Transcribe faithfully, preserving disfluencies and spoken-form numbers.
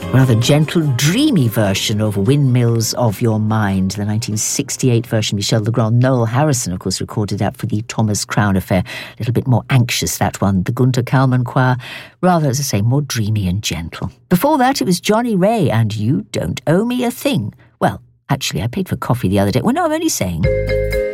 Rather gentle, dreamy version of Windmills of Your Mind. The nineteen sixty-eight version, Michel Legrand. Noel Harrison, of course, recorded that for the Thomas Crown Affair. A little bit more anxious, that one. The Gunter Kalman Choir, rather, as I say, more dreamy and gentle. Before that, it was Johnny Ray and You Don't Owe Me a Thing. Well, actually, I paid for coffee the other day. Well, no, I'm only saying...